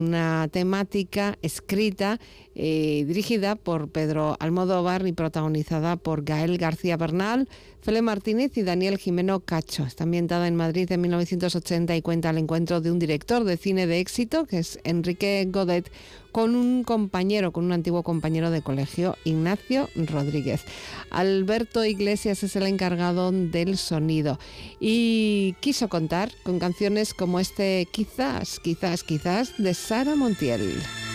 Una temática escrita y dirigida por Pedro Almodóvar y protagonizada por Gael García Bernal, Fele Martínez y Daniel Jimeno Cacho. Está ambientada en Madrid en 1980 y cuenta el encuentro de un director de cine de éxito, que es Enrique Godet, con un antiguo compañero de colegio, Ignacio Rodríguez. Alberto Iglesias es el encargado del sonido y quiso contar con canciones como Quizás, de Sara Montiel.